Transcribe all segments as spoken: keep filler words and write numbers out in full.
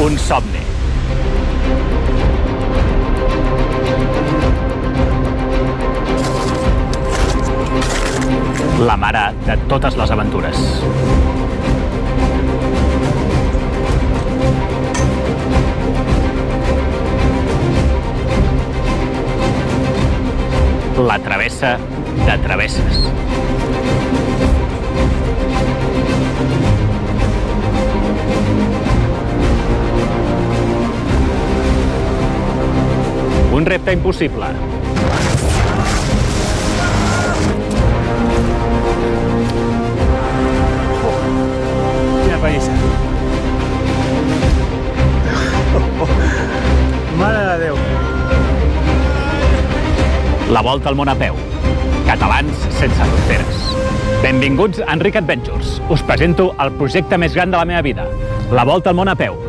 Un somni. La mare de totes les aventures. La travessa de travesses. Un repte impossible. Oh, quina pallissa. Oh, oh. Mare de Déu. La volta al món a peu. Catalans sense fronteres. Benvinguts a Enric Adventures. Us presento el projecte més gran de la meva vida. La volta al món a peu.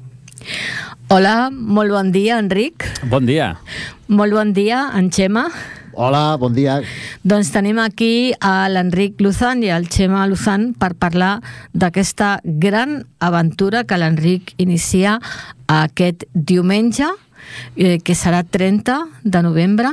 Hola, molt bon dia, Enric. Bon dia. Molt bon dia, en Xema. Hola, bon dia. Doncs tenim aquí a l'Enric Luzán i al Xema Luzán per parlar d'aquesta gran aventura que l'Enric inicia aquest diumenge, eh, que serà trenta de novembre.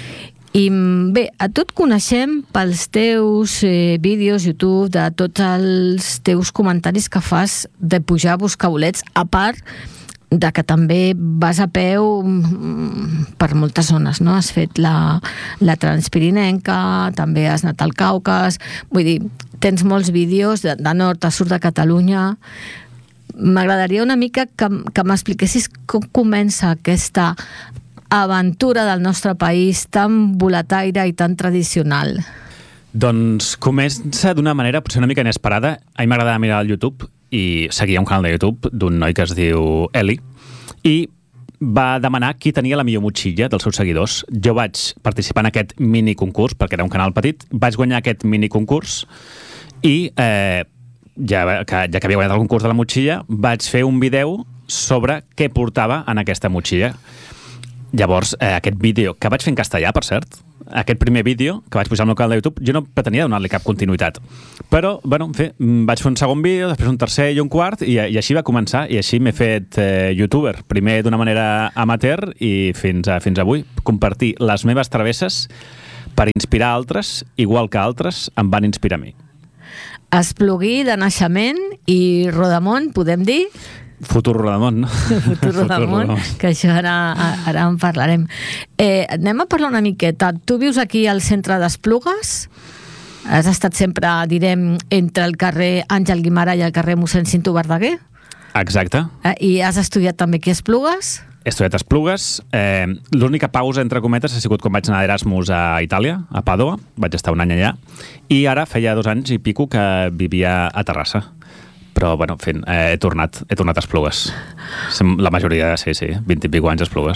I bé, a tu et coneixem pels teus eh, vídeos YouTube, de tots els teus comentaris que fas de pujar a buscar bolets, a part de que també vas a peu per moltes zones, no? Has fet la, la Transpirinenca, també has anat al Caucas, vull dir, tens molts vídeos de, de nord a sud de Catalunya. M'agradaria una mica que, que m'expliquessis com comença aquesta aventura del nostre país tan volataire i tan tradicional. Doncs comença d'una manera potser una mica inesperada. A mi m'agradava mirar al YouTube i seguia un canal de YouTube d'un noi que es diu Eli i va demanar qui tenia la millor motxilla dels seus seguidors. Jo vaig participar en aquest mini concurs, perquè era un canal petit, vaig guanyar aquest mini concurs i eh, ja, que, ja que havia guanyat el concurs de la motxilla, vaig fer un vídeo sobre què portava en aquesta motxilla. Llavors, eh, aquest vídeo, que vaig fer en castellà, per cert, aquest primer vídeo que vaig pujar al meu canal de YouTube, jo no pretenia donar-li cap continuïtat. Però, bueno, en fi, vaig fer un segon vídeo, després un tercer i un quart, i, i així va començar, i així m'he fet eh, youtuber. Primer d'una manera amateur i fins, a, fins avui. Compartir les meves travesses per inspirar altres, igual que altres em van inspirar a mi. Esplugui de naixement i Rodamont, podem dir? Futur Rodamont, no? Futur Rodamont, que això ara, ara en parlarem. Eh, anem a parlar una miqueta. Tu vius aquí al centre d'Esplugues? Has estat sempre, direm, entre el carrer Àngel Guimarà i el carrer mossèn Cinto Verdaguer? Exacte. Eh, I has estudiat també aquí a Esplugues? He estudiat a Esplugues. Eh, L'única pausa, entre cometes, ha sigut quan vaig anar d'Erasmus a Itàlia, a Pàdua. Vaig estar un any allà. I ara feia dos anys i pico que vivia a Terrassa. Però, bueno, en fi, eh, he tornat, he tornat a Esplugues. La majoria, sí, sí, vint i pico anys a Esplugues.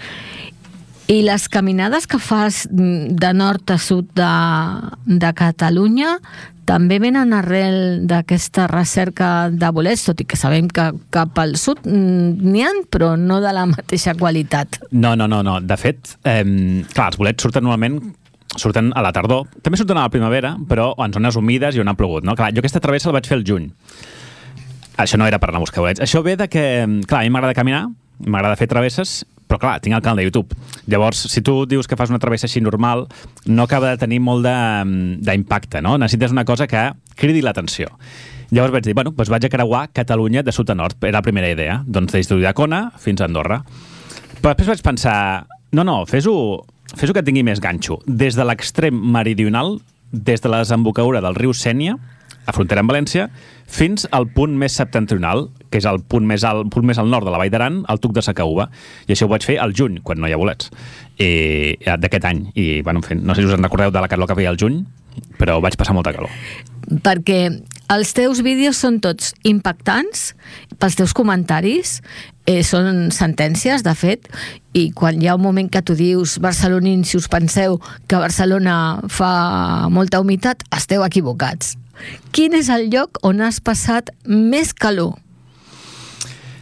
I les caminades que fas de nord a sud de, de Catalunya també venen arrel d'aquesta recerca de bolets, tot i que sabem que cap al sud n'hi ha, però no de la mateixa qualitat. No, no, no, no. De fet, eh, clar, els bolets surten normalment surten a la tardor. També surten a la primavera, però en zones humides i on ha plogut, no? Clar, jo aquesta travessa la vaig fer al juny. Això no era per anar a buscar bolets. Això ve de que, clar, a mi m'agrada caminar, m'agrada fer travesses, però clar, tinc el canal de YouTube. Llavors, si tu dius que fas una travessa així normal, no acaba de tenir molt d'impacte, no? Necessites una cosa que cridi l'atenció. Llavors vaig dir, bueno, doncs vaig a creuar Catalunya de sud a nord. Era la primera idea. Doncs des d'Ulldecona fins a Andorra. Però després vaig pensar, no, no, fes-ho fes-ho que tingui més ganxo. Des de l'extrem meridional, des de la desembocadura del riu Sénia, a frontera amb València, fins al punt més septentrional, que és el punt més al, punt més al nord de la Vall d'Aran, el Tuc de Sacaúba. I això ho vaig fer al juny, quan no hi ha bolets, d'aquest any. I, bueno, en fi, no sé si us en recordeu de la calor que feia al juny, però vaig passar molta calor. Perquè els teus vídeos són tots impactants, pels teus comentaris, eh, són sentències, de fet, i quan hi ha un moment que tu dius, barcelonins, si us penseu que a Barcelona fa molta humitat, esteu equivocats. Quin és el lloc on has passat més calor?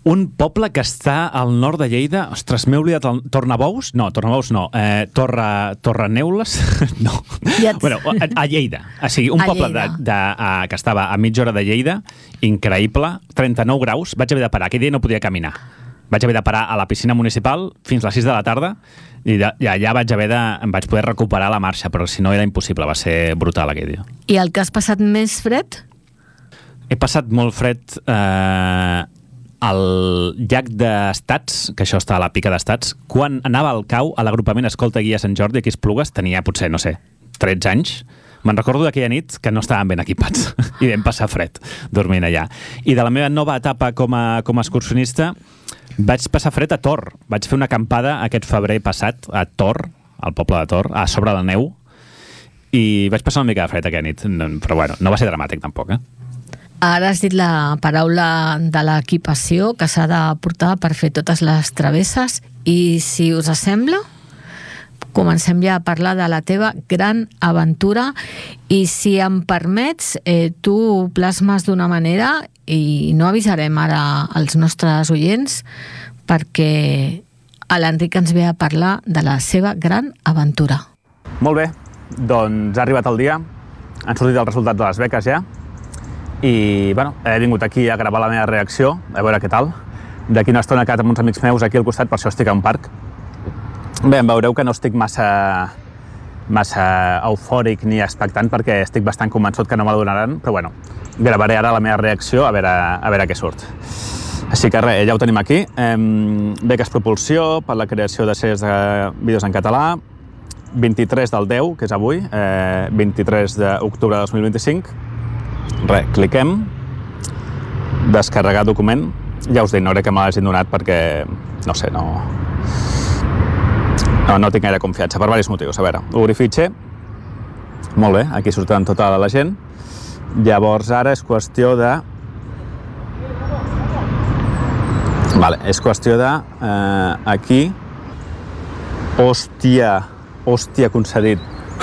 Un poble que està al nord de Lleida. Ostres, m'he oblidat el... Tornabous? No, Tornabous no. Eh, Torre... Torreneules? No. Ja et... Bueno, a, a Lleida. O sigui, un A poble de, Lleida. de, a, que estava a mitja hora de Lleida, increïble, trenta-nou graus, vaig haver de parar. Aquell dia no podia caminar. Vaig haver de parar a la piscina municipal fins a les sis de la tarda i de, ja, ja vaig haver de... em vaig poder recuperar la marxa, però si no era impossible, va ser brutal aquell dia. I el que has passat més fred? He passat molt fred eh, al llac d'Estats, que això està a la pica d'Estats. Quan anava al cau, a l'agrupament Escolta Guia Sant Jordi, aquí a Esplugues, tenia potser, no sé, tretze anys. Me'n recordo d'aquella nit que no estàvem ben equipats i vam passar fred dormint allà. I de la meva nova etapa com a, com a excursionista vaig passar fred a Tor. Vaig fer una acampada aquest febrer passat a Tor, al poble de Tor, a sobre la neu, i vaig passar una mica de fred aquella nit. Però bueno, no va ser dramàtic tampoc, eh? Ara has dit la paraula de l'equipació que s'ha de portar per fer totes les travesses i, si us sembla, comencem ja a parlar de la teva gran aventura i, si em permets, eh, tu plasmes d'una manera i no avisarem ara als nostres oients perquè l'Enric ens ve a parlar de la seva gran aventura. Molt bé, doncs ha arribat el dia, han sortit els resultats de les beques ja, i bueno, he vingut aquí a gravar la meva reacció, a veure què tal. D'aquí una estona he quedat amb uns amics meus aquí al costat, per això estic a un parc. Bé, em veureu que no estic massa, massa eufòric ni expectant perquè estic bastant convençut que no me la donaran, però bueno, gravaré ara la meva reacció a veure, a veure què surt. Així que res, ja ho tenim aquí. Beques Propulsió per la creació de sèries de vídeos en català, vint-i-tres del deu, que és avui, eh, vint-i-tres d'octubre de dos mil vint-i-cinc. Res, cliquem, descarregar document. Ja us dic, no crec que me l'hagin donat perquè, no sé, no... No, no tinc gaire confiança, per diversos motius. A veure, obrir fitxer. Molt bé, aquí surten tota la gent. Llavors ara és qüestió de... Vale, és qüestió de... Eh, aquí... Hòstia, hòstia, concedit.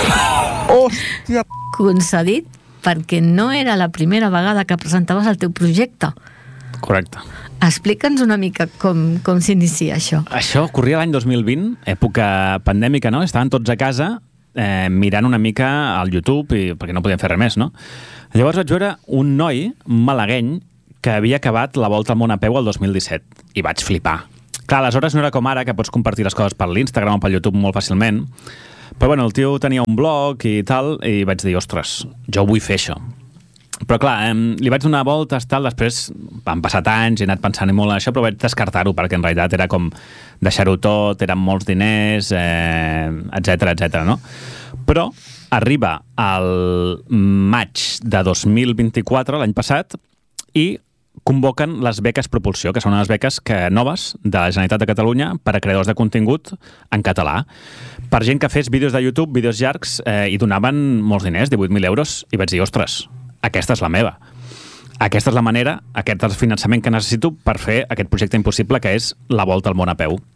Hòstia! Concedit perquè no era la primera vegada que presentaves el teu projecte. Correcte. Explica'ns una mica com, com s'inicia això. Això ocorria l'any dos mil vint, època pandèmica, no? Estaven tots a casa eh, mirant una mica al YouTube, i, perquè no podien fer res més, no? Llavors vaig veure un noi malagueny que havia acabat la Volta al Món a peu el dos mil disset i vaig flipar. Clar, aleshores no era com ara, que pots compartir les coses per l'Instagram o per YouTube molt fàcilment, però bueno, el tio tenia un blog i tal, i vaig dir, ostres, jo vull fer això. Però clar, eh, li vaig donar voltes, tal, després van passar anys, he anat pensant molt en això, però vaig descartar-ho, perquè en realitat era com deixar-ho tot, eren molts diners, eh, etcètera, etcètera, no? Però arriba al maig de dos mil vint-i-quatre, l'any passat, i convoquen les beques Propulsió, que són unes beques que, noves de la Generalitat de Catalunya per a creadors de contingut en català. Per gent que fes vídeos de YouTube, vídeos llargs, eh, i donaven molts diners, divuit mil euros, i vaig dir, ostres, aquesta és la meva. Aquesta és la manera, aquest és el finançament que necessito per fer aquest projecte impossible que és la Volta al Món a peu.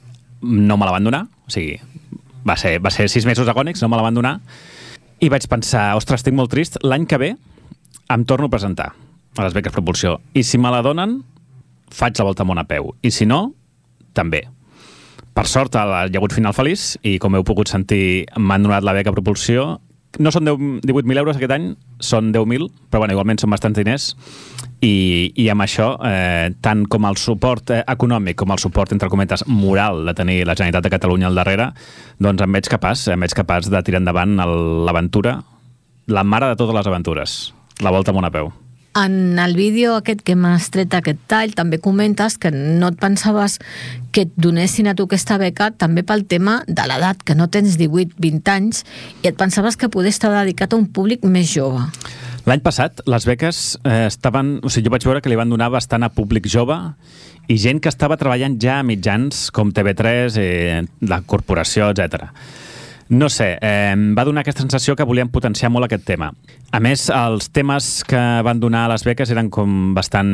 No me la van donar, o sigui, va ser, va ser sis mesos agònics, no me la van donar, i vaig pensar, ostres, estic molt trist, l'any que ve em torno a presentar a les beques Propulsió, i si me la donen, faig la Volta al Món a peu, i si no, també. Per sort, hi ha hagut final feliç, i com heu pogut sentir, m'han donat la beca Propulsió. No són divuit mil euros aquest any, són deu mil, però bueno, igualment són bastants diners, i, i amb això, eh, tant com el suport eh, econòmic com el suport, entre cometes, moral de tenir la Generalitat de Catalunya al darrere, doncs em veig capaç, em veig capaç de tirar endavant l'aventura, la mare de totes les aventures, la Volta al Món a peu. En el vídeo aquest que m'has tret aquest tall també comentes que no et pensaves que et donessin a tu aquesta beca també pel tema de l'edat, que no tens divuit vint anys, i et pensaves que poder estar dedicat a un públic més jove. L'any passat les beques eh, estaven... O sigui, jo vaig veure que li van donar bastant a públic jove i gent que estava treballant ja a mitjans com T V tres, eh, la corporació, etcètera. No sé, eh, em va donar aquesta sensació que volien potenciar molt aquest tema. A més, els temes que van donar a les beques eren com bastant...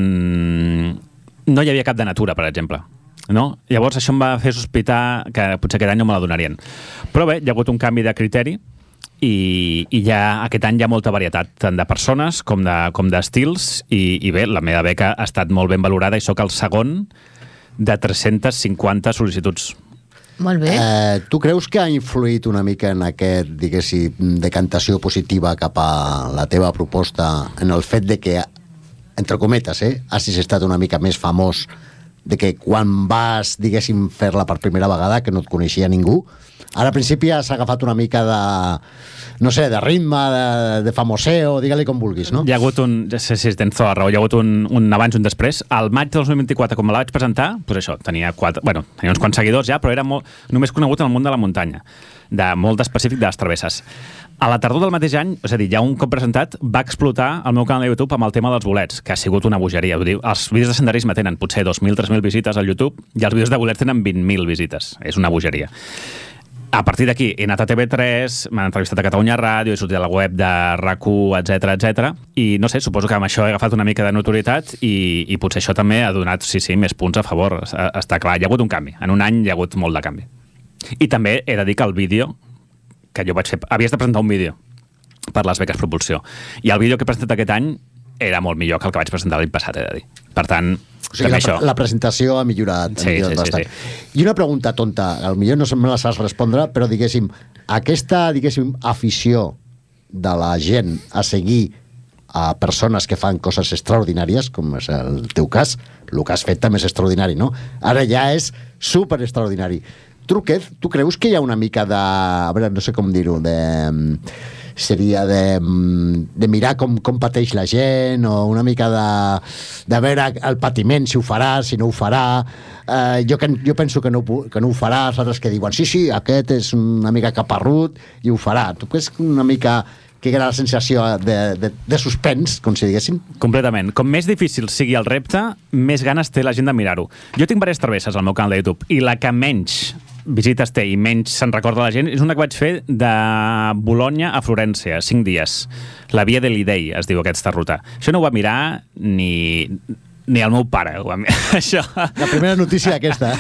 No hi havia cap de natura, per exemple. No? Llavors això em va fer sospitar que potser aquest any no me la donarien. Però bé, hi ha hagut un canvi de criteri i, i ja aquest any hi ha molta varietat, tant de persones com de, com d'estils, i, i bé, la meva beca ha estat molt ben valorada i sóc el segon de tres-centes cinquanta sol·licituds. Molt bé. Eh, tu creus que ha influït una mica en aquest, diguéssim, decantació positiva cap a la teva proposta en el fet de que, entre cometes, eh, hagis estat una mica més famós, de que quan vas, diguéssim, fer-la per primera vegada, que no et coneixia ningú, ara al principi has agafat una mica de, no sé, de ritme, de, de famoseo, digue-li com vulguis, no? Hi ha hagut un, ja sé si tens tota la raó, hi ha hagut un, un abans i un després. Al maig de dos mil vint-i-quatre, quan me la vaig presentar, doncs això, tenia quatre, bueno, tenia uns quants seguidors ja, però era molt, només conegut en el món de la muntanya, de molt específic de les travesses. A la tardor del mateix any, és a dir, ja un cop presentat, va explotar el meu canal de YouTube amb el tema dels bolets, que ha sigut una bogeria. Vull dir, els vídeos de senderisme tenen potser dos mil, tres mil visites al YouTube i els vídeos de bolets tenen vint mil visites. És una bogeria. A partir d'aquí, he anat a T V tres, m'han entrevistat a Catalunya Ràdio, he sortit a la web de R A C u, etcètera, etcètera. I no sé, suposo que amb això he agafat una mica de notorietat i, i potser això també ha donat, sí, sí, més punts a favor. Està clar, hi ha hagut un canvi. En un any hi ha hagut molt de canvi. I també he de dir que el vídeo que jo vaig fer... Havies de presentar un vídeo per les beques Propulsió. I el vídeo que he presentat aquest any era molt millor que el que vaig presentar l'any passat, he de dir. Per tant, o sigui, la, això... la presentació ha millorat, ha sí, millorat sí, bastant. Sí, sí. I una pregunta tonta, potser no me la saps respondre, però diguéssim, aquesta, diguéssim, afició de la gent a seguir a persones que fan coses extraordinàries, com és el teu cas, el que has fet també és extraordinari, no? Ara ja és super extraordinari. Tu, tu creus que hi ha una mica de... A veure, no sé com dir-ho, de... Seria de, de mirar com, com pateix la gent, o una mica de, de veure el patiment, si ho farà, si no ho farà. Eh, jo, que, jo penso que no, que no ho farà, els altres que diuen sí, sí, aquest és una mica caparrut i ho farà. Tu creus una mica que era la sensació de, de, de suspens, com si diguéssim? Completament. Com més difícil sigui el repte, més ganes té la gent de mirar-ho. Jo tinc diverses travesses al meu canal de YouTube, i la que menys visites té i menys se'n recorda la gent és una que vaig fer de Bolonya a Florència, cinc dies. La Via de l'Idei, es diu aquesta ruta. Això no ho va mirar ni... ni el meu pare. Ho va mirar, això. La primera notícia aquesta.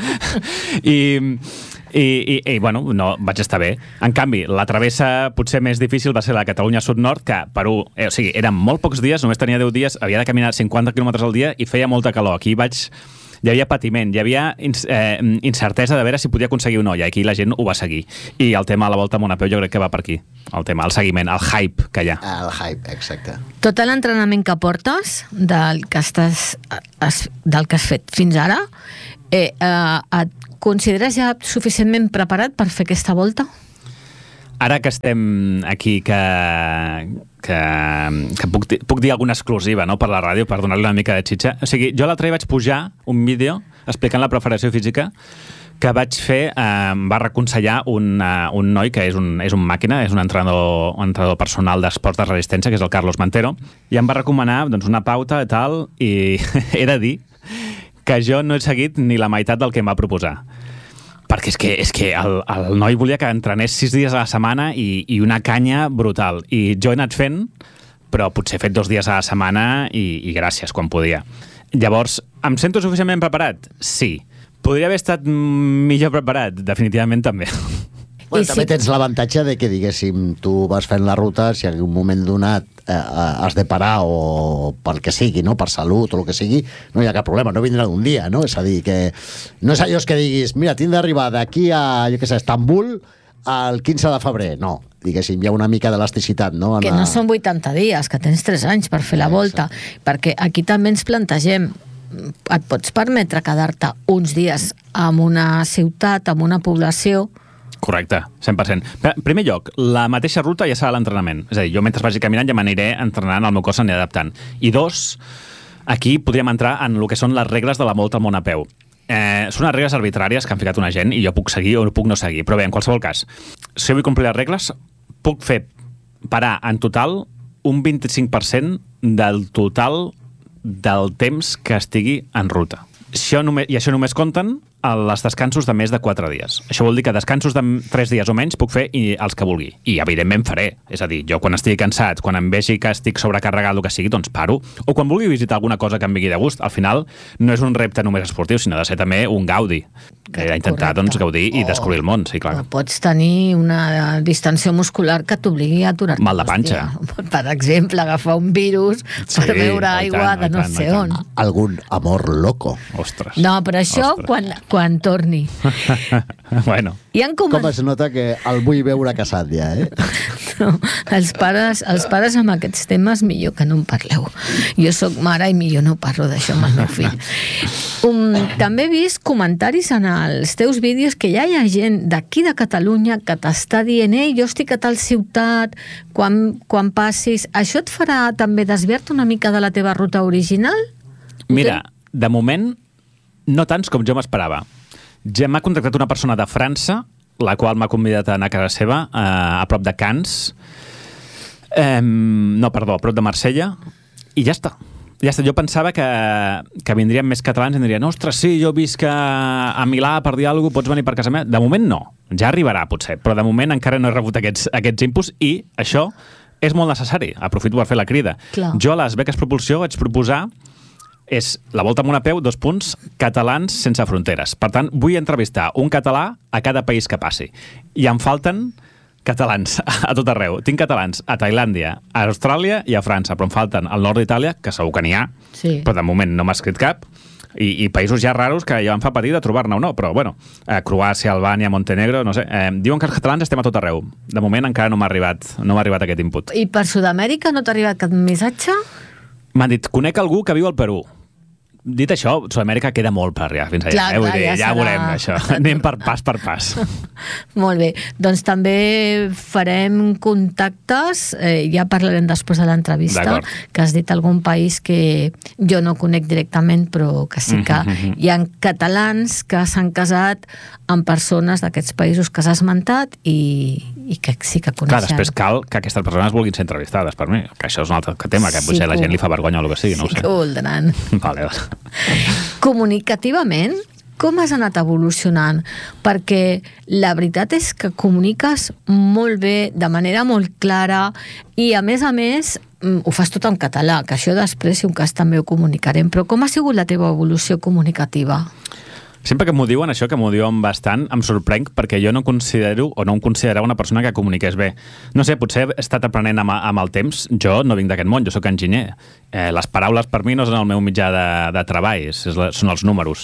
I... I, i, i bueno, no, vaig estar bé. En canvi, la travessa potser més difícil va ser la Catalunya Sud-Nord, que Perú, eh, o sigui, eren molt pocs dies, només tenia deu dies, havia de caminar cinquanta quilòmetres al dia i feia molta calor. Aquí vaig... Hi havia patiment, hi havia eh, incertesa de veure si podia aconseguir o no, i aquí la gent ho va seguir. I el tema de la Volta a Monapeu jo crec que va per aquí. El tema, el seguiment, el hype que hi ha. El hype, exacte. Tot l'entrenament que portes del que, estàs, del que has fet fins ara, eh, eh, et consideres ja suficientment preparat per fer aquesta volta? Ara que estem aquí, que, que, que puc, puc dir alguna exclusiva, no?, per la ràdio, per donar-li una mica de xitxa. O sigui, jo l'altre dia vaig pujar un vídeo explicant la preparació física que vaig fer, eh, va reconsellar un, uh, un noi que és un, és un màquina, és un entrenador, un entrenador personal d'esports de resistència, que és el Carlos Mantero, i em va recomanar doncs, una pauta i tal, i he de dir que jo no he seguit ni la meitat del que em va proposar. Perquè és que, és que el, el noi volia que entrenés sis dies a la setmana i, i una canya brutal. I jo he anat fent, però potser he fet dos dies a la setmana i, i gràcies, quan podia. Llavors, em sento suficientment preparat? Sí. Podria haver estat millor preparat? Definitivament també. Bueno, també tens l'avantatge de que, diguéssim, tu vas fent la ruta, si en un moment donat eh, has de parar o pel que sigui, no? Per salut o el que sigui, no hi ha cap problema, no vindrà d'un dia, no? És a dir, que no és allò que diguis, mira, tinc d'arribar d'aquí a, jo què sé, Estambul el quinze de febrer, no. Diguéssim, hi ha una mica d'elasticitat, no? Que no són vuitanta dies, que tens tres anys per fer la volta, perquè aquí també ens plantegem, et pots permetre quedar-te uns dies en una ciutat, en una població. Correcte, cent per cent. En primer lloc, la mateixa ruta ja serà l'entrenament. És a dir, jo mentre vagi caminant ja m'aniré entrenant, el meu cos s'anirà adaptant. I dos, aquí podríem entrar en el que són les regles de la Volta al món a peu. Eh, són unes regles arbitràries que han ficat una gent i jo puc seguir o puc no seguir. Però bé, en qualsevol cas, si jo vull complir les regles, puc fer parar en total un vint-i-cinc per cent del total del temps que estigui en ruta. Això només, I això només compten els descansos de més de quatre dies. Això vol dir que descansos de tres dies o menys puc fer i els que vulgui. I, evidentment, faré. És a dir, jo quan estigui cansat, quan em vegi que estic sobrecarregat, el que sigui, doncs paro. O quan vulgui visitar alguna cosa que em vingui de gust. Al final, no és un repte només esportiu, sinó de ser també un gaudi. Que he d'intentar, doncs, gaudir i descobrir el món, sí, clar. O pots tenir una distensió muscular que t'obligui a aturar-te. Mal de panxa. Per exemple, agafar un virus sí, per beure aigua tant, de no tant, sé on. Algun amor loco. Ostres. No, però això Ostres. quan, quan torni. Bueno. I han comen... Com es nota que el vull veure casat ja, eh? No, els pares, els pares amb aquests temes millor que no en parleu. Jo sóc mare i millor no parlo d'això amb el meu fill. Um, també he vist comentaris en els teus vídeos que ja hi ha gent d'aquí de Catalunya que t'està dient ei, jo estic a tal ciutat, quan, quan passis... Això et farà també desviar-te una mica de la teva ruta original? Mira, de moment, no tants com jo m'esperava. Ja m'ha contactat una persona de França, la qual m'ha convidat a anar a casa seva, eh, a prop de Canes, eh, no, perdó, a prop de Marsella, i ja està. Ja està. Jo pensava que, que vindrien més catalans i em dirien, ostres, sí, jo visc a, a Milà per dir alguna cosa, pots venir per casa meva? De moment no, ja arribarà potser, però de moment encara no he rebut aquests, aquests inputs i això és molt necessari. Aprofito per fer la crida. Clar. Jo a les beques propulsió vaig proposar és la volta amb una peu, dos punts, catalans sense fronteres. Per tant, vull entrevistar un català a cada país que passi. I em falten catalans a tot arreu. Tinc catalans a Tailàndia, a Austràlia i a França, però em falten al nord d'Itàlia, que segur que n'hi ha, sí. Però de moment no m'ha escrit cap, i, i països ja raros que ja em fa patir de trobar-ne o no, però bueno, eh, Croàcia, Albània, Montenegro, no sé, eh, diuen que els catalans estem a tot arreu. De moment encara no m'ha arribat, no m'ha arribat aquest input. I per Sud-amèrica no t'ha arribat cap missatge? M'han dit, conec algú que viu al Perú. Dit això, Sud-amèrica queda molt per allà, fins allà. Clar, eh? Vull clar, dir, ja ja serà... veurem, això. Anem per pas per pas. Molt bé. Doncs també farem contactes, eh, ja parlarem després de l'entrevista, que has dit algun país que jo no conec directament, però que sí que mm-hmm. hi ha catalans que s'han casat amb persones d'aquests països que s'ha esmentat i, i que sí que coneixen. Clar, després cal que aquestes persones vulguin ser entrevistades per mi, que això és un altre tema, que potser sí, la gent li fa vergonya o el que sigui, no ho sé. Sí que ho voldran. Vale, vale. Comunicativament, com has anat evolucionant? Perquè la veritat és que comuniques molt bé, de manera molt clara, i a més a més ho fas tot en català, que això després, si un cas, també ho comunicarem. Però com ha sigut la teva evolució comunicativa? Sempre que m'ho diuen, això que m'ho diuen bastant, em sorprenc perquè jo no considero o no em considerava una persona que comuniqués bé. No sé, potser he estat aprenent amb, amb el temps. Jo no vinc d'aquest món, jo sóc enginyer. Eh, les paraules per mi no són el meu mitjà de, de treball, és, són els números.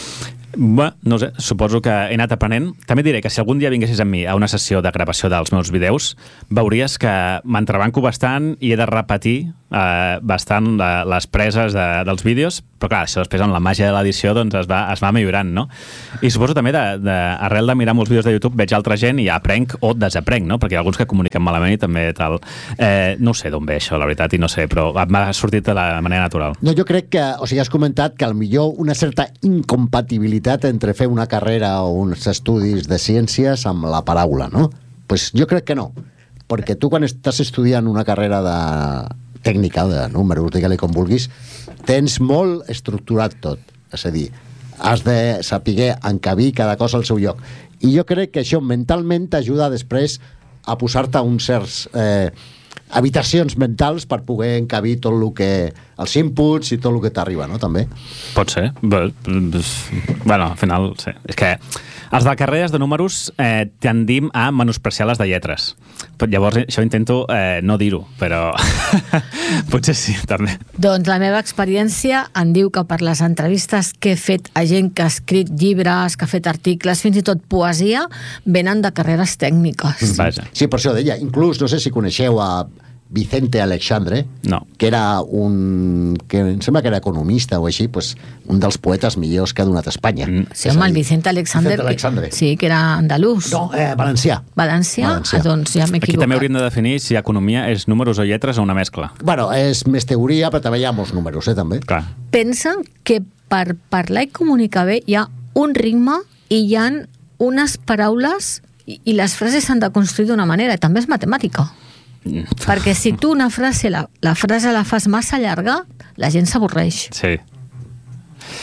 Bé, no sé, suposo que he anat aprenent. També diré que si algun dia vinguessis amb mi a una sessió de gravació dels meus vídeos, veuries que m'entrebanco bastant i he de repetir eh, bastant la, les preses de, dels vídeos, però clar, això després amb la màgia de l'edició doncs es va, es va millorant, no? I suposo també, de, de, arrel de mirar molts vídeos de YouTube, veig altra gent i aprenc o desaprenc, no? Perquè hi ha alguns que comuniquen malament i també tal. Eh, no sé d'on ve això, la veritat, i no sé, però m'ha sortit de la manera natural. No, jo crec que, o sigui, has comentat que potser una certa incompatibilitat entre fer una carrera o uns estudis de ciències amb la paraula, no? Pues jo crec que no, perquè tu quan estàs estudiant una carrera de tècnica, de números, digue-li com vulguis, tens molt estructurat tot, és a dir, has de saber encabir cada cosa al seu lloc, i jo crec que això mentalment t'ajuda després a posar-te uns certs eh, habitacions mentals per poder encabir tot el que els inputs i tot el que t'arriba, no? També. Pot ser. Bé, bueno, al final, sí. És que els de carreres de números eh, tendim a menospreciar les de lletres. Però llavors això intento eh, no dir-ho, però potser sí, també. Doncs la meva experiència em diu que per les entrevistes que he fet a gent que ha escrit llibres, que ha fet articles, fins i tot poesia, venen de carreres tècniques. Vaja. Sí, per això deia, inclús, no sé si coneixeu a Vicente Alexandre, no. que era un... que em sembla que era economista o així, pues, un dels poetes millors que ha donat Espanya. Mm. Sí, home, el Vicente Alexandre, Vicente Alexandre. Que, sí, que era andalús. No, eh, valencià. Valencià? Valencià. Ah, doncs ja m'he equivocat. Aquí també hauríem de definir si economia és números o lletres o una mescla. Bueno, és més teoria, però també hi ha molts números, eh, també. Clar. Pensa que per parlar i comunicar bé hi ha un ritme i hi ha unes paraules i, i les frases s'han de construir d'una manera, i també és matemàtica. Perquè si tu una frase, la, la frase la fas massa llarga, la gent s'avorreix. Sí.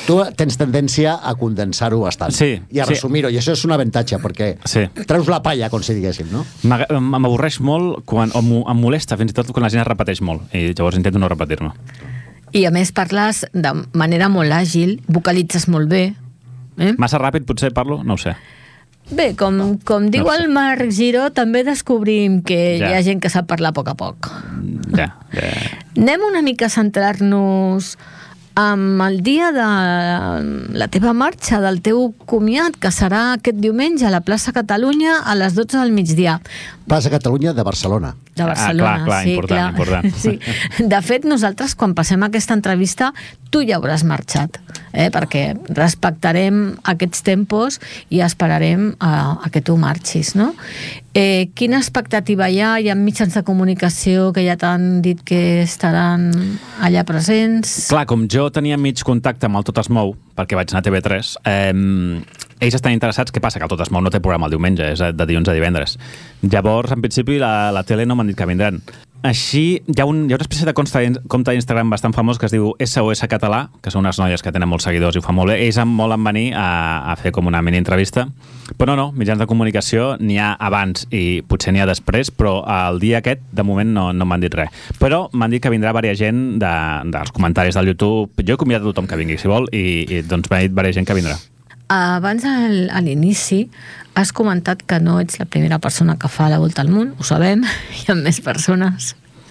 Tu tens tendència a condensar-ho bastant sí, i a sí. resumir-ho, i això és un avantatge, perquè sí. treus la palla, com si diguéssim, no? M'avorreix molt, quan, o em molesta fins i tot quan la gent es repeteix molt, i llavors intento no repetir-me. I a més parles de manera molt àgil, vocalitzes molt bé. Eh? Massa ràpid potser parlo? No ho sé. Bé, com, com diu no el Marc Giró, també descobrim que ja. hi ha gent que sap parlar a poc a poc. Ja, ja. Anem una mica a centrar-nos amb el dia de la teva marxa, del teu comiat, que serà aquest diumenge a la plaça Catalunya a les dotze del migdia. Plaça Catalunya de Barcelona. De Barcelona, ah, clar, clar, sí, important, clar. important. Sí. De fet, nosaltres, quan passem aquesta entrevista, tu ja hauràs marxat, eh? perquè respectarem aquests tempos i esperarem a, a que tu marxis, no? Eh, quina expectativa hi ha? Hi ha mitjans de comunicació que ja t'han dit que estaran allà presents? Clar, com jo tenia mig contacte amb el Tot es mou, perquè vaig anar a T V tres, eh, ells estan interessats. Què passa? Que el Tot es mou no té programa el diumenge, és de dilluns a divendres. Llavors, en principi, la, la tele no m'han dit que vindran. Així, hi ha, un, hi ha una espècie de compte d'Instagram bastant famós que es diu S O S Català, que són unes noies que tenen molts seguidors i ho fan molt bé. Ells em volen venir a, a fer com una mini-entrevista. Però no, no, mitjans de comunicació n'hi ha abans i potser n'hi ha després, però el dia aquest, de moment, no, no m'han dit res. Però m'han dit que vindrà varia gent de, dels comentaris del YouTube. Jo he convidat a tothom que vingui, si vol, i, i doncs m'ha dit varia gent que vindrà. Abans, al, a l'inici, has comentat que no ets la primera persona que fa la volta al món, ho sabem, hi ha més persones.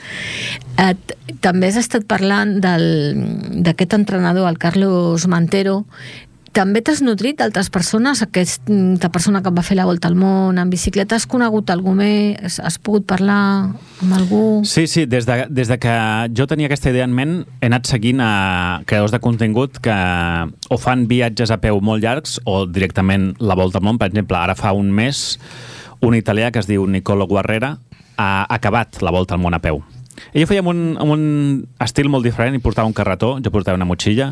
Et, també has estat parlant d'aquest entrenador, el Carlos Mantero. També t'has nutrit d'altres persones, aquesta persona que va fer la volta al món en bicicleta. Has conegut algú més? Has pogut parlar amb algú? Sí, sí, des de, des de que jo tenia aquesta idea en ment he anat seguint a creadors de contingut que o fan viatges a peu molt llargs o directament la volta al món. Per exemple, ara fa un mes un italià que es diu Nicolo Guerrera ha acabat la volta al món a peu. Ell ho feia amb un, amb un estil molt diferent, i portava un carretó, jo portava una motxilla,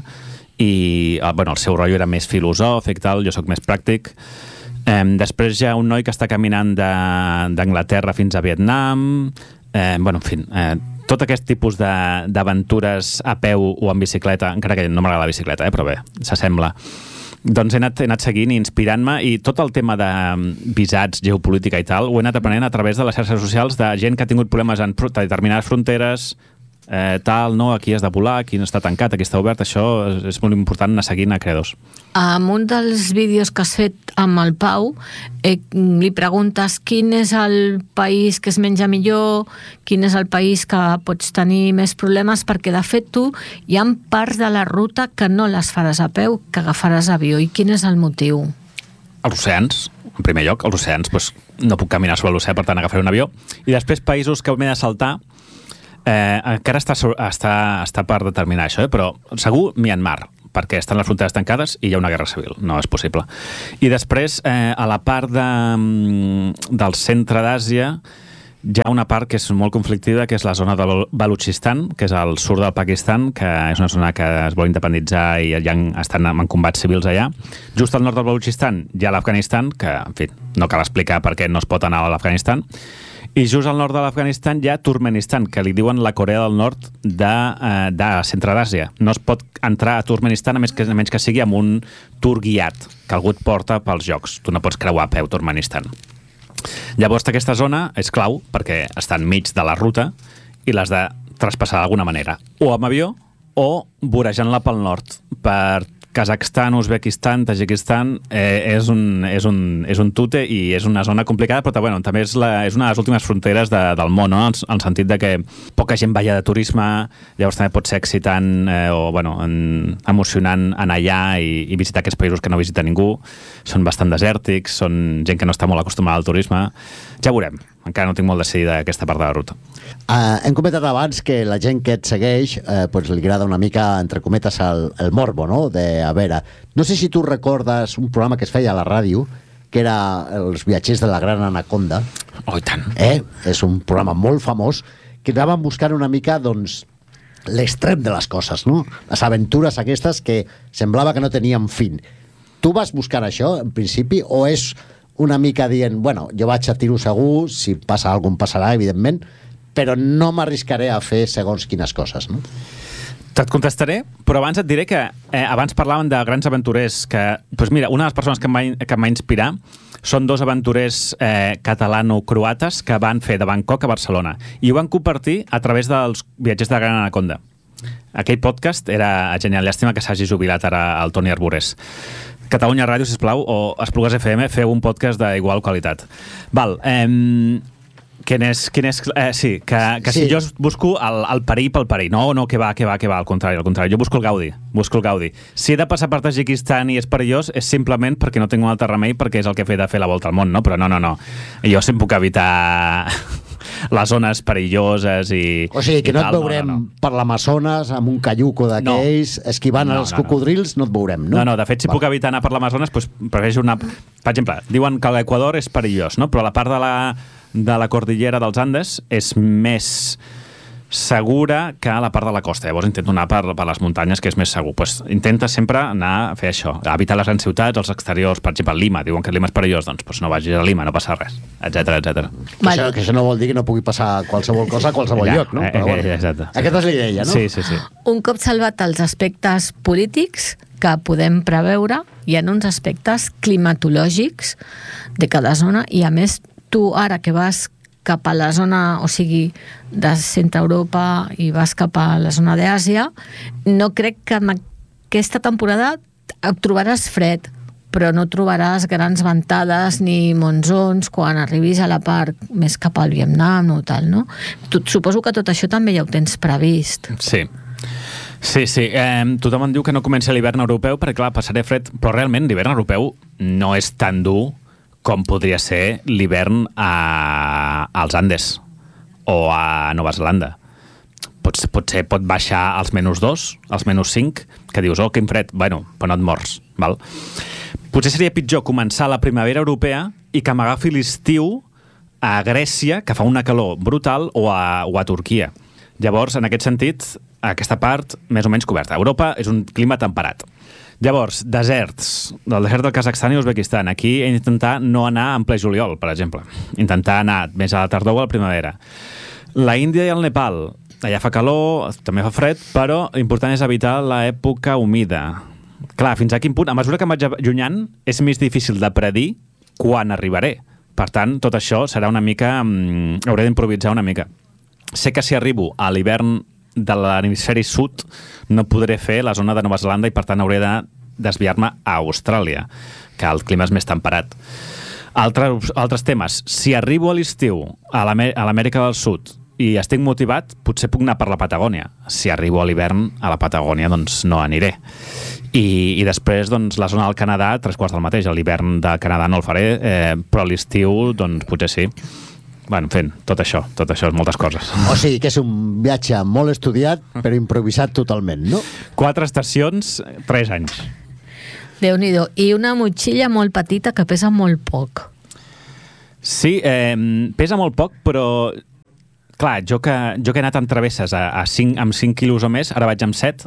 i bueno, el seu rotllo era més filosòfic, tal, jo sóc més pràctic. Eh, després hi ha un noi que està caminant d'Anglaterra fins a Vietnam, eh, bueno, en fi, eh, tot aquest tipus d'aventures a peu o en bicicleta, encara que no m'agrada la bicicleta, eh, però bé, s'assembla. Doncs he anat, he anat seguint i inspirant-me, i tot el tema de visats, geopolítica i tal, ho he anat aprenent a través de les xarxes socials de gent que ha tingut problemes en determinades fronteres, eh, tal, no, aquí has de volar, aquí no està tancat, aquí està obert. Això és, és molt important anar seguint a creadors. En un dels vídeos que has fet amb el Pau, eh, li preguntes quin és el país que es menja millor, quin és el país que pots tenir més problemes, perquè de fet tu hi ha parts de la ruta que no les faràs a peu, que agafaràs avió. I quin és el motiu? Els oceans, en primer lloc, els oceans, doncs, no puc caminar sobre l'oceà, per tant agafaré un avió. I després països que m'he de saltar, eh, encara està, està, està per determinar això, eh? Però segur Myanmar, perquè estan les fronteres tancades i hi ha una guerra civil, no és possible. I després, eh, a la part de, del centre d'Àsia, hi ha una part que és molt conflictiva, que és la zona del Balutxistan, que és al sud del Pakistan, que és una zona que es vol independitzar i ja estan en combats civils allà. Just al nord del Balutxistan hi ha l'Afganistan, que, en fi, no cal explicar per què no es pot anar a l'Afganistan. I just al nord de l'Afganistan hi ha Turkmenistan, que li diuen la Corea del Nord de, eh, de centre d'Àsia. No es pot entrar a Turkmenistan a menys que, a menys que sigui amb un tour guiat, que algú et porta pels jocs. Tu no pots creuar a peu Turkmenistan. Llavors, aquesta zona és clau perquè està enmig de la ruta i l'has de traspassar d'alguna manera, o amb avió o vorejant-la pel nord, per Kazakhstan, Uzbekistan, Tajikistan. Eh, és, un, és, un, és un tute i és una zona complicada, però bueno, també és, la, és una de les últimes fronteres de, del món, no? en, en el sentit de que poca gent va allà de turisme, llavors també pot ser excitant eh, o bueno, en, emocionant anar allà i, i visitar aquests països que no visita ningú. Són bastant desèrtics, són gent que no està molt acostumada al turisme. Ja veurem, encara no tinc molt decidida aquesta part de la ruta. Uh, hem comentat abans que la gent que et segueix eh, pues li agrada una mica, entre cometes, el, el morbo, no? De, a veure, no sé si tu recordes un programa que es feia a la ràdio, que era Els viatgers de la Gran Anaconda. Oh, i tant. Eh? És un programa molt famós que anaven buscant una mica, doncs, l'extrem de les coses, no? Les aventures aquestes que semblava que no tenien fin. Tu vas buscar això, en principi, o és una mica dient, bueno, jo vaig a tiro segur, si passa alguna cosa passarà, evidentment, però no m'arriscaré a fer segons quines coses, no? Te't contestaré, però abans et diré que eh, abans parlàvem de grans aventurers que, doncs mira, una de les persones que em va, que em va inspirar són dos aventurers eh, catalano-croates que van fer de Bangkok a Barcelona i ho van compartir a través dels viatgers de la Gran Anaconda. Aquell podcast era genial. Llàstima que s'hagi jubilat ara el Toni Arborés. Catalunya Ràdio, sisplau, o Esplugues F M, feu un podcast d'igual qualitat. Val, eh, quin és... Quin és eh, sí, que, que sí. Si jo busco el, el perill pel perill. No, no, que va, que va, que va, al contrari, al contrari. Jo busco el gaudi, busco el gaudi. Si he de passar per Tajikistan i és perillós, és simplement perquè no tinc un altre remei, perquè és el que he fet de fer la volta al món, no? Però no, no, no. Jo sempre puc evitar les zones perilloses i... O sigui, que no tal, et veurem no, no, no. per l'Amazones amb un cayuco d'aquells, no. esquivant no, els no, cocodrils, no. no et veurem, no? No, no, de fet, si Va. puc evitar anar per l'Amazones, doncs prefereixo anar... Per exemple, diuen que l'Equador és perillós, no? Però la part de la, de la cordillera dels Andes és més segura que la part de la costa. Llavors intento anar per, per les muntanyes, que és més segur. Pues intenta sempre anar a fer això, a evitar les grans ciutats, els exteriors, per exemple, Lima. Diuen que Lima és perillós, doncs pues no vagis a Lima, no passa res, etcètera, etcètera. Que, vale. això, que això no vol dir que no pugui passar qualsevol cosa a qualsevol ja, lloc, no? Eh, Però, bueno, eh, exacte. Aquesta és la idea, no? Sí, sí, sí. Un cop salvat els aspectes polítics que podem preveure, hi ha uns aspectes climatològics de cada zona i, a més, tu ara que vas cap a la zona, o sigui, de centre Europa i vas cap a la zona d'Àsia, no crec que en aquesta temporada et trobaràs fred, però no trobaràs grans ventades ni monzons quan arribis a la part més cap al Vietnam o tal, no? Tu, suposo que tot això també ja ho tens previst. Sí. Sí, sí. Eh, tothom em diu que no comença l'hivern europeu perquè, clar, passaré fred, però realment l'hivern europeu no és tan dur com podria ser l'hivern a, als Andes o a Nova Zelanda. Pot, potser pot baixar als menys dos, als menys cinc, que dius, oh, quin fred, bueno, però no et mors, val? Potser seria pitjor començar la primavera europea i que m'agafi l'estiu a Grècia, que fa una calor brutal, o a, o a Turquia. Llavors, en aquest sentit, aquesta part més o menys coberta. Europa és un clima temperat. Llavors, deserts, del desert del Kazakhstan i Uzbekistan. Aquí he d'intentar no anar en ple juliol, per exemple. Intentar anar més a la tardor o a la primavera. La Índia i el Nepal, allà fa calor, també fa fred, però l'important és evitar l'època humida. Clar, fins a quin punt, a mesura que em vaig allunyant, és més difícil de predir quan arribaré. Per tant, tot això serà una mica... Um, hauré d'improvisar una mica. Sé que si arribo a l'hivern de l'hemisferi sud no podré fer la zona de Nova Zelanda i per tant hauré de desviar-me a Austràlia, que el clima és més temperat. Altres, altres temes. Si arribo a l'estiu a l'Amèrica del Sud i estic motivat, potser puc anar per la Patagònia. Si arribo a l'hivern a la Patagònia, doncs no aniré. I, i després, doncs, la zona del Canadà, tres quarts del mateix. A l'hivern del Canadà no el faré, eh, però a l'estiu, doncs, potser sí. Bueno, en fi, tot això, tot això és moltes coses. O sigui que és un viatge molt estudiat, però improvisat totalment, no? Quatre estacions, tres anys. Déu-n'hi-do. I una motxilla molt petita que pesa molt poc. Sí, eh, pesa molt poc, però... Clar, jo que, jo que he anat amb travesses a, a cinc, amb cinc quilos o més, ara vaig amb set,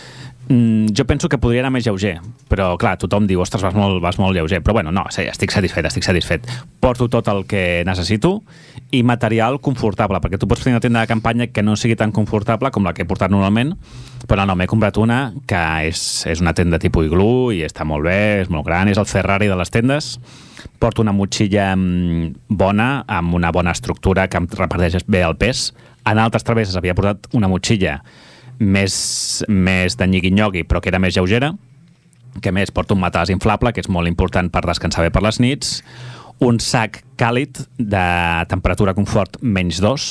mm, jo penso que podria anar més lleuger, però clar, tothom diu, ostres, vas molt, vas molt lleuger, però bueno, no, sí, estic satisfet, estic satisfet. Porto tot el que necessito i material confortable, perquè tu pots tenir una tenda de campanya que no sigui tan confortable com la que he portat normalment, però no, m'he comprat una que és, és una tenda tipus iglú i està molt bé, és molt gran, és el Ferrari de les tendes. Porto una motxilla bona, amb una bona estructura que em reparteix bé el pes. En altres travesses havia portat una motxilla més, més de nyigui-nyogui, però que era més lleugera, que més porto un matalàs inflable, que és molt important per descansar bé per les nits, un sac càlid de temperatura confort menys dos,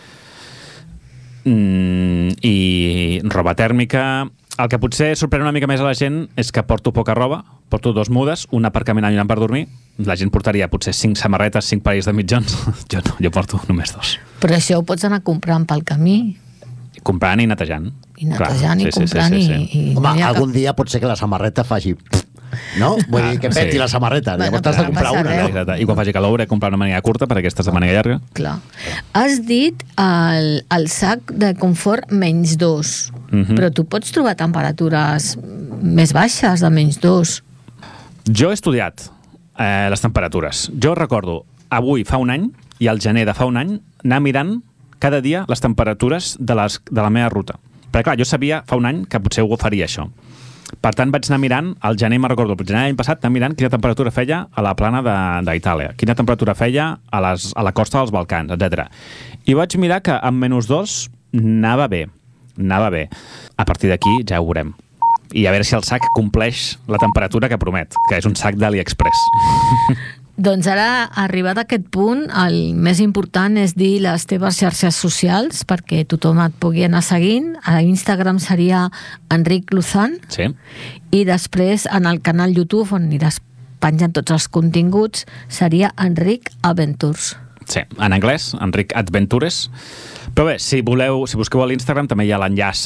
mm, i roba tèrmica. El que potser sorprèn una mica més a la gent és que porto poca roba, porto dos mudes, una per caminar i una per dormir. La gent portaria potser cinc samarretes, cinc parells de mitjons. Jo no, jo porto només dos. Però això ho pots anar comprant pel camí. Comprant i netejant. I netejant Clar, i comprant sí, sí, sí, sí. i... i Home, no algun cap... dia pot ser que la samarreta faci... No? Vull dir, que peti sí. la samarreta. Bueno, Llavors t'has de comprar no una, passa no? Exacte. I quan faci calor hauré de comprar una màniga curta perquè aquesta és de màniga llarga. Clar. Has dit el, el sac de confort menys dos, Mhm. però tu pots trobar temperatures més baixes de menys dos. Jo he estudiat eh, les temperatures. Jo recordo, avui fa un any, i al gener de fa un any, anar mirant cada dia les temperatures de, les, de la meva ruta. Però clar, jo sabia fa un any que potser ho faria això. Per tant, vaig anar mirant, al gener, me'n recordo, el gener l'any passat, anar mirant quina temperatura feia a la plana d'Itàlia, quina temperatura feia a, les, a la costa dels Balcans, etcètera. I vaig mirar que amb menys dos anava bé, anava bé. A partir d'aquí ja ho veurem. I a veure si el sac compleix la temperatura que promet, que és un sac d'AliExpress. Doncs ara, arribat a aquest punt, el més important és dir les teves xarxes socials perquè tothom et pugui anar seguint. A Instagram seria Enric Luzán. Sí. I després, en el canal YouTube, on aniràs penjant tots els continguts, seria Enric Adventures. Sí, en anglès, Enric Adventures. Però bé, si voleu, si busqueu a l'Instagram, també hi ha l'enllaç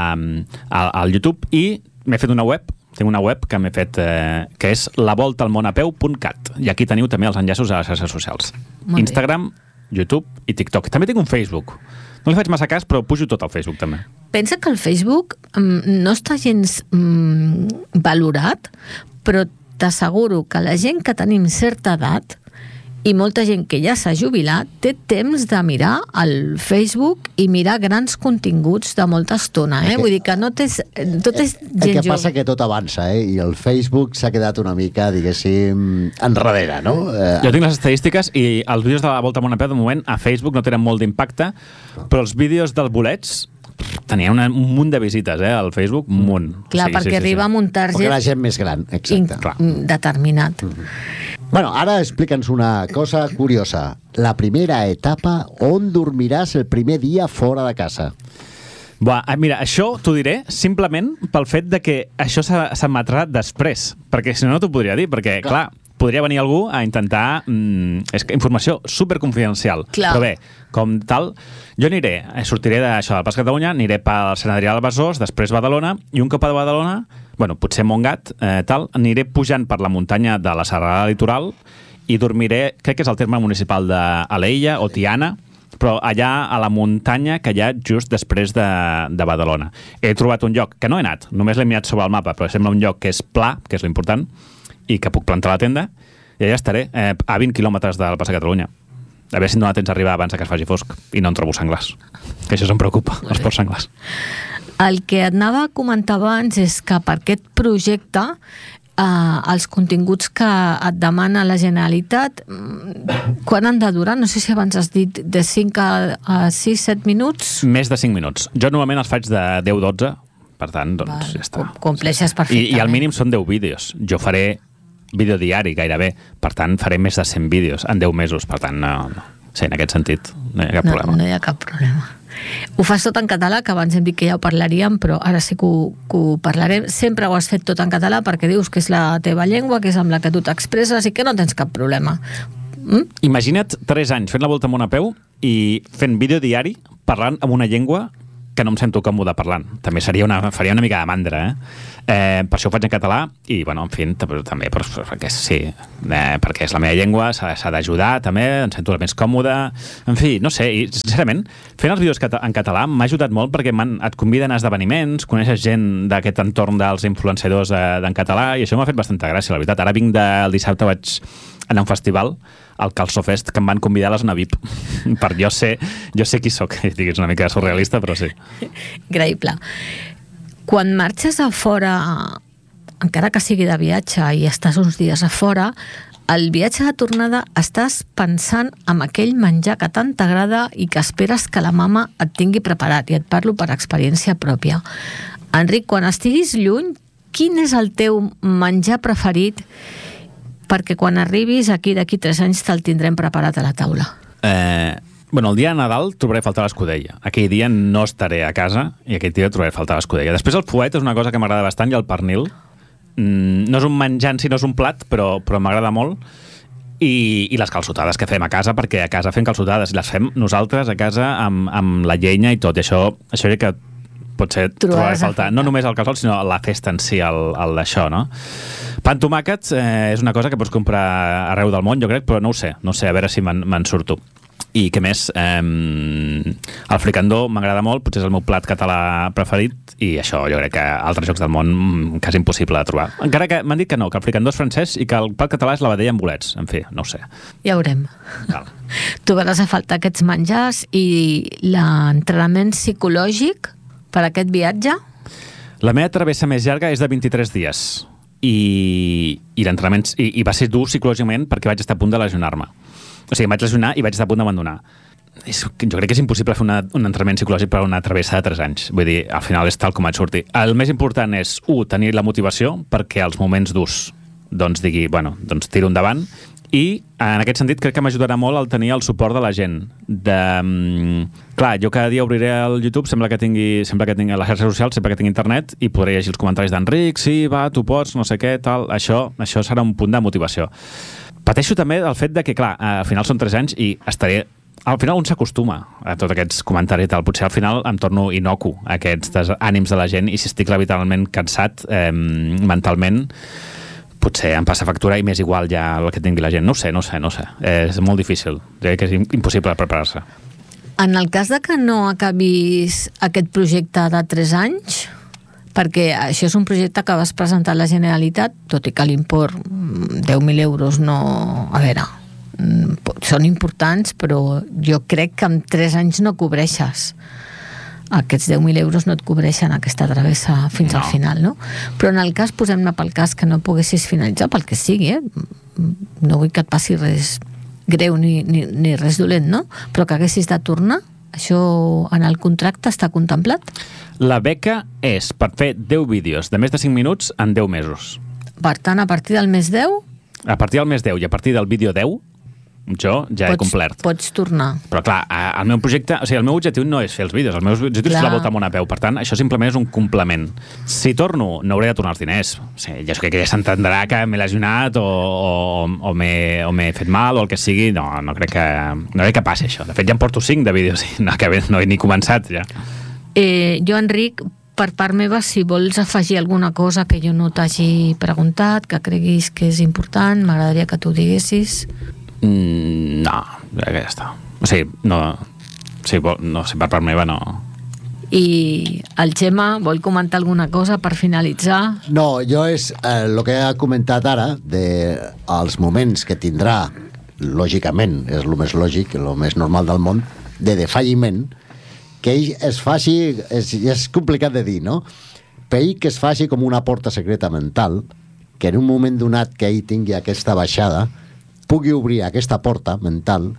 al YouTube i m'he fet una web. Tinc una web que m'he fet, eh, que és la volta al món a peu punt cat. I aquí teniu també els enllaços a les xarxes socials. Molt Instagram, bé. YouTube i TikTok. També tinc un Facebook. No li faig massa cas, però pujo tot al Facebook també. Pensa que el Facebook mm, no està gens mm, valorat, però t'asseguro que la gent que tenim certa edat i molta gent que ja s'ha jubilat té temps de mirar el Facebook i mirar grans continguts de molta estona, eh? Vull dir que no té, tot és gent jove. El que jove. passa que tot avança, eh? I el Facebook s'ha quedat una mica, diguéssim, enrere, no? Eh... Jo tinc les estadístiques i els vídeos de la Volta al món a peu, de moment, a Facebook no tenen molt d'impacte, però els vídeos dels bolets tenien una, un munt de visites, eh, al Facebook, un munt. Clar, sí, perquè sí, sí, arriba sí. amb un target Perquè la gent més gran, exacte. in, determinat. Mm-hmm. Bueno, ara explica'ns una cosa curiosa. La primera etapa, on dormiràs el primer dia fora de casa? Buah, mira, això t'ho diré simplement pel fet de que això s'emetrà després, perquè si no, no t'ho podria dir, perquè, clar, clar podria venir algú a intentar... Mm, és que informació superconfidencial. Clar. Però bé, com tal, jo aniré, sortiré d'això del Pas Catalunya, aniré pel Sant Adrià del Besòs, després Badalona, i un cop a Badalona, bueno, potser Montgat, eh, tal, aniré pujant per la muntanya de la Serralada Litoral i dormiré, crec que és el terme municipal d'Alella o Tiana, però allà a la muntanya que hi ha just després de, de Badalona. He trobat un lloc que no he anat, només l'he mirat sobre el mapa, però sembla un lloc que és pla, que és l'important, i que puc plantar la tenda, i allà estaré, eh, a vint quilòmetres del Pas de Catalunya. A veure si em dona temps d'arribar abans que es faci fosc i no em trobo senglars. Que això em preocupa, els ports senglars. El que et anava a comentar abans és que per aquest projecte eh, els continguts que et demana la Generalitat, quan han de durar? No sé si abans has dit de cinc a sis, set minuts. Més de cinc minuts. Jo normalment els faig de deu a dotze, per tant, doncs Val, ja està. Compleixes perfectament. I, I al mínim són deu vídeos. Jo faré vídeo diari gairebé, per tant faré més de cent vídeos en deu mesos, per tant no, no. Sí, en aquest sentit no hi ha cap no, problema. No hi ha cap problema. Ho fas tot en català, que abans hem dit que ja ho parlaríem, però ara sí que ho, que ho parlarem. Sempre ho has fet tot en català perquè dius que és la teva llengua, que és amb la que tu t'expresses i que no tens cap problema. Mm? Imagina't tres anys fent la Volta al món a peu i fent vídeo diari parlant amb una llengua que no em sento còmode parlant. També seria una, faria una mica de mandra, eh? eh per això ho faig en català i, bueno, en fi, també per, perquè sí, eh, perquè és la meva llengua, s'ha d'ajudar també, em sento més còmode, en fi, no sé, i sincerament, fent els vídeos en català m'ha ajudat molt perquè et conviden a esdeveniments, coneixes gent d'aquest entorn dels influenciadors eh, en català i això m'ha fet bastanta gràcia, la veritat. Ara vinc del dissabte, vaig anar a un festival, al Calçó Fest, que em van convidar a l'esnar V I P. Per jo sé, jo sé qui sóc. És una mica surrealista, però sí. Increïble. Quan marxes a fora, encara que sigui de viatge i estàs uns dies a fora, el viatge de tornada estàs pensant en aquell menjar que tant t'agrada i que esperes que la mama et tingui preparat, i et parlo per experiència pròpia. Enric, quan estiguis lluny, quin és el teu menjar preferit perquè quan arribis aquí d'aquí tres anys te'l tindrem preparat a la taula? Eh, bueno, el dia de Nadal trobaré a faltar l'escudella. Aquell dia no estaré a casa i aquell dia trobaré a faltar l'escudella. Després el fuet és una cosa que m'agrada bastant i el pernil. Mm, no és un menjar en si, no és un plat, però, però m'agrada molt. I, I les calçotades que fem a casa, perquè a casa fem calçotades i les fem nosaltres a casa amb, amb la llenya i tot. I això, això que potser trobaré a faltar. No només el calçot, sinó la festa en si, el, el d'això, no? Pa amb tomàquets eh, és una cosa que pots comprar arreu del món, jo crec, però no ho sé. No sé, a veure si me'n me surto. I què més? Eh, el fricandó m'agrada molt, potser és el meu plat català preferit, i això jo crec que altres llocs del món quasi impossible de trobar. Encara que m'han dit que no, que el fricandó és francès i que el plat català és la vedella amb bolets. En fi, no ho sé. Ja veurem. Cal. Trobaràs a faltar aquests menjars i l'entrenament psicològic per aquest viatge? La meva travessa més llarga és de vint-i-tres dies i, i l'entrenament i, i va ser dur psicològicament perquè vaig estar a punt de lesionar-me. O sigui, em vaig lesionar i vaig estar a punt d'abandonar. És, jo crec que és impossible fer una, un entrenament psicològic per a una travessa de tres anys. Vull dir, al final és tal com vaig sortir. El més important és, u, tenir la motivació perquè als moments durs doncs digui, bueno, doncs tiro endavant. I en aquest sentit crec que m'ajudarà molt el tenir el suport de la gent. De, um, clar, jo cada dia obriré el YouTube, sembla que tingui, sembla que tingui les xarxes socials, sempre que tingui internet, i podré llegir els comentaris d'Enric, sí, va, tu pots, no sé què, tal. Això, això serà un punt de motivació. Pateixo també el fet de que, clar, al final són tres anys i estaré... Al final un s'acostuma a tots aquests comentaris i tal. Potser al final em torno inocu a aquests ànims de la gent i si estic literalment cansat eh, mentalment, potser em passa factura i m'és igual ja el que tingui la gent. No ho sé, no ho sé, no ho sé. És molt difícil. Crec que és impossible preparar-se. En el cas de que no acabis aquest projecte de tres anys, perquè això és un projecte que vas presentar a la Generalitat, tot i que l'import deu mil euros no... A veure, són importants, però jo crec que en tres anys no cobreixes. Aquests deu mil euros no et cobreixen aquesta travessa fins no. al final, no? Però en el cas, posem-ne pel cas que no poguessis finalitzar, pel que sigui, eh? No vull que et passi res greu ni, ni, ni res dolent, no? Però que haguessis de tornar, això en el contracte està contemplat? La beca és per fer deu vídeos de més de cinc minuts en deu mesos. Per tant, a partir del mes deu... A partir del mes deu i a partir del vídeo deu, jo ja pots, he complert. Pots tornar. Però clar, el meu projecte, o sigui, el meu objectiu no és fer els vídeos, el meu objectiu clar. és fer la volta amb una peu, per tant, això simplement és un complement. Si torno, no hauré de tornar els diners. O sigui, jo crec que ja s'entendrà que m'he lesionat o, o, o m'he fet mal o el que sigui, no, no crec que no crec que passi això. De fet, ja em porto cinc de vídeos i no, que no he ni començat ja. Eh, jo, Enric, per part meva, si vols afegir alguna cosa que jo no t'hagi preguntat, que creguis que és important, m'agradaria que tu diguessis. Mm, no, ja està. O sigui, no, sí, no sé, per part meva no. I el Xema vol comentar alguna cosa per finalitzar? No, jo és el eh, que ha comentat ara de els moments que tindrà, lògicament, és el més lògic, el més normal del món, de defalliment, que ell es faci, és, és complicat de dir, no? Per ell que es faci com una porta secreta mental, que en un moment donat que ell tingui aquesta baixada, pugui obrir aquesta porta mental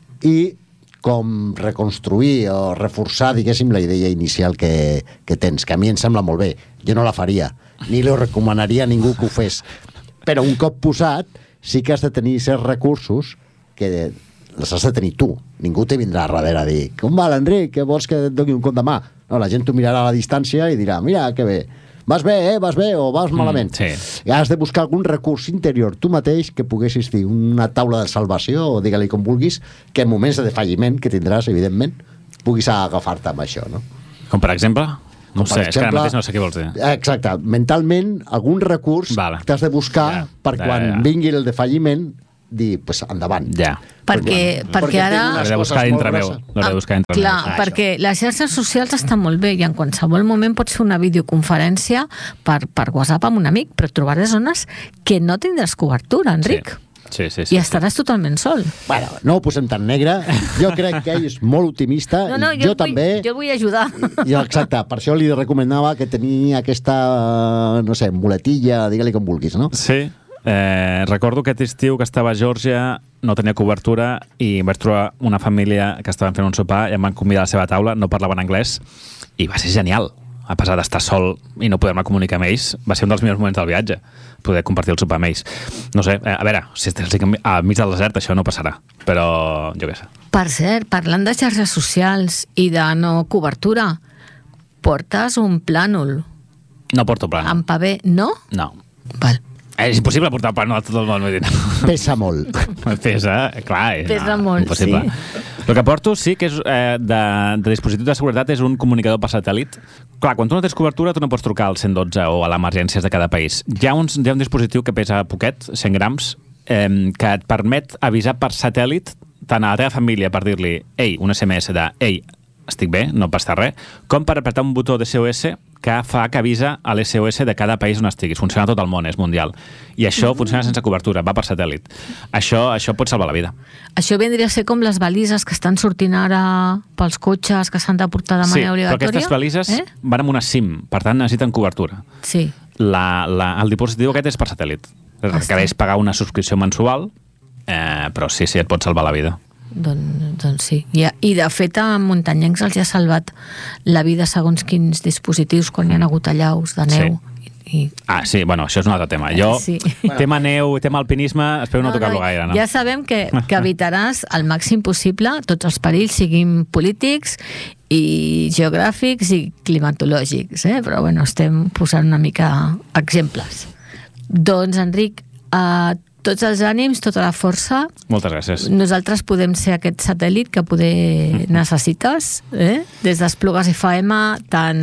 i com reconstruir o reforçar, diguéssim, la idea inicial que, que tens, que a mi em sembla molt bé. Jo no la faria, ni li recomanaria a ningú que ho fes. Però un cop posat, sí que has de tenir certs recursos que les has de tenir tu. Ningú te vindrà a darrere a dir com va l'Enric, que vols que et doni un cop de mà? No, la gent t'ho mirarà a la distància i dirà, mira, que bé. Vas bé, eh? Vas bé o vas malament? Mm, sí. I has de buscar algun recurs interior tu mateix que poguessis dir una taula de salvació o digue-li com vulguis, que en moments de defalliment que tindràs, evidentment, puguis agafar-te amb això, no? Com per exemple? No Com sé, exemple, és que ara mateix no sé què vols dir. Exacte. Mentalment, algun recurs vale. t'has de buscar ja, per ja, quan ja. vingui el defalliment dir, pues, endavant. Ja. Perquè, perquè, perquè ara... L'hauré de buscar dintre meu. L'hauré de buscar dintre Clar, meu. perquè les xarxes socials estan molt bé i en qualsevol moment pots fer una videoconferència per, per WhatsApp amb un amic, però trobaràs zones que no tindràs cobertura, Enric. Sí, sí, sí. I estaràs totalment sol. Bueno, no ho posem tan negre. Jo crec que ell és molt optimista. No, no, i jo, jo vull, també. Jo vull ajudar. Jo, exacte, per això li recomanava que tenia aquesta, no sé, muletilla, digue-li com vulguis, no? Sí. Eh, recordo aquest estiu que estava a Geòrgia, no tenia cobertura i vaig trobar una família que estaven fent un sopar i em van convidar a la seva taula, no parlaven anglès i va ser genial, a pesar d'estar sol i no poder-me comunicar amb ells. Va ser un dels millors moments del viatge, poder compartir el sopar amb ells. No sé, a veure, si estàs al mig del desert això no passarà, però jo què sé. Per cert, parlant de xarxes socials i de no cobertura, portes un plànol. No porto plànol. En paper, no? No. Val. És impossible portar plànol a tot el món. Pesa molt. Pesa, clar. És, Pesa no, molt, impossible. sí. El que porto sí que és eh, de, de dispositiu de seguretat és un comunicador per satèl·lit. Clar, quan tu no tens cobertura tu no pots trucar al cent dotze o a l'emergències de cada país. Hi ha, uns, hi ha un dispositiu que pesa poquet, cent grams, eh, que et permet avisar per satèl·lit tant a la teva família per dir-li ei, un S M S de ei, estic bé, no passa res, com per apretar un botó de S O S que fa que avisa a l'S O S de cada país on estiguis. Funciona a tot el món, és mundial. I això mm. funciona sense cobertura, va per satèl·lit. Això, això pot salvar la vida. Això vindria a ser com les balises que estan sortint ara pels cotxes que s'han de portar de manera sí, obligatòria. Sí, però aquestes balises eh? van amb una SIM, per tant necessiten cobertura. Sí. La, la, el dispositiu aquest és per satèl·lit. Requereix pagar una subscripció mensual, eh, però sí, sí, et pot salvar la vida. Doncs, doncs sí. I, I de fet a muntanyencs els ha salvat la vida segons quins dispositius quan hi ha hagut allaus de neu. Sí. I... Ah, sí, bueno, això és un altre tema. Jo, sí. tema neu, tema alpinisme, espero no, no tocar-lo no, gaire, no? Ja sabem que, que evitaràs al màxim possible tots els perills, siguin polítics i geogràfics i climatològics, eh? Però bueno, estem posant una mica exemples. Doncs, Enric, eh, tots els ànims, tota la força. Moltes gràcies. Nosaltres podem ser aquest satèl·lit que poder necessites, eh? Des d'Esplugues F M, tant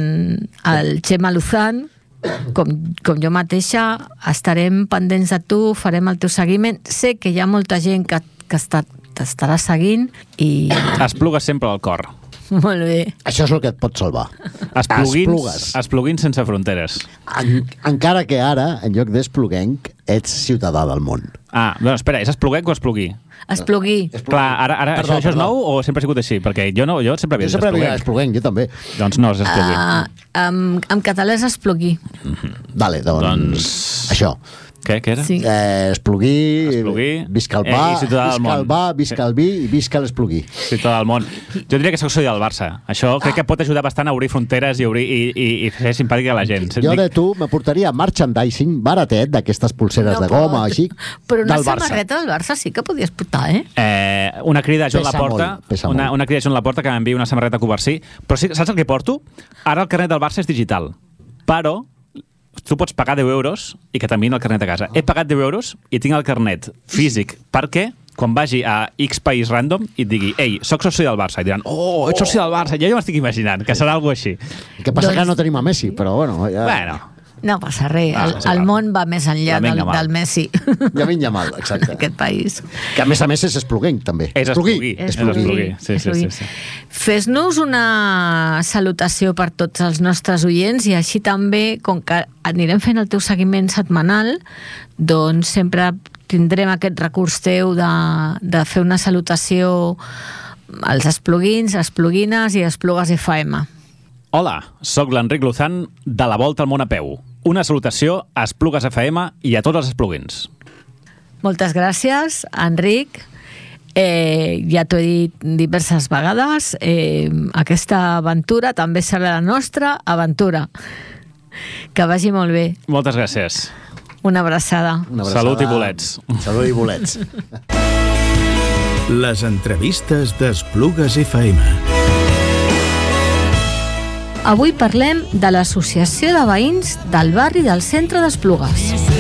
el Xema Luzán com, com jo mateixa, estarem pendents de tu, farem el teu seguiment. Sé que hi ha molta gent que, que està, t'estarà seguint i... Esplugues sempre al cor. Molt bé. Això és el que et pot salvar. Espluguins, espluguins sense fronteres. En, encara que ara, en lloc d'espluguenc, ets ciutadà del món. Ah, doncs espera, és espluguenc o esplugui? Esplugui. Clar, ara, ara perdó, això, això és perdó. nou o sempre ha sigut així? Perquè jo, no, jo sempre havia Jo dit sempre havia espluguenc. espluguenc, jo també. Doncs no, és esplugui. Uh, en, en català és esplugui. Vale, doncs, Doncs- això. Què, què era? Sí. Eh, esplugui, Esplugui, visca el eh, pa, i ciutadà del visca món. el va, visca el vi i visca l'esplugui. Sí, tot el món. Jo diria que soc soci del Barça. Això crec que pot ajudar bastant a obrir fronteres i, obrir, i, i, i fer simpàtica a la gent. Jo de tu me portaria merchandising baratet d'aquestes pulseres No de goma, pot. així, Però una del Barça. samarreta del Barça sí que podies portar, eh? Eh, una crida a Joan Pesa Laporta, molt, pesa una, molt. una crida a Joan Laporta que m'enviï una samarreta Covarsí. Però sí, saps el que porto? Ara el carnet del Barça és digital, però tu pots pagar deu euros i que t'enviïn el carnet a casa. He pagat deu euros i tinc el carnet físic perquè quan vagi a X país random i et digui, ei, soc soci del Barça, i diran, oh, ets soci del Barça. Jo ja m'estic imaginant que serà alguna cosa així. El que passa Doncs- que no tenim a Messi, però bueno, ja, Bueno, No passa res, Ah, el, és el igual. món va més enllà Lamine del, Yamal. del Messi. ja vinga mal, exacte. Aquest país. Que a més a més és espluguenc, també. és esplugui. És Esplugui. esplugui. Sí, sí, sí, sí. Fes-nos una salutació per tots els nostres oients i així també, com que anirem fent el teu seguiment setmanal, doncs sempre tindrem aquest recurs teu de, de fer una salutació als espluguins, espluguines i esplugues F M. Hola, sóc l'Enric Luzán de La Volta al Món a Peu. Una salutació a Esplugues F M i a tots els esplugins. Moltes gràcies, Enric. Eh, ja t'ho he dit diverses vegades, eh, aquesta aventura també serà la nostra aventura. Que vagi molt bé. Moltes gràcies. Una abraçada. Una abraçada. Salut i bolets. Salut i bolets. Les entrevistes d'Esplugues F M. Avui parlem de l'Associació de Veïns del barri del centre d'Esplugues.